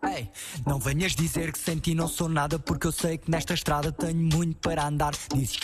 Ei, não venhas dizer que sem ti não sou nada, porque eu sei que nesta estrada tenho muito para andar. Dizes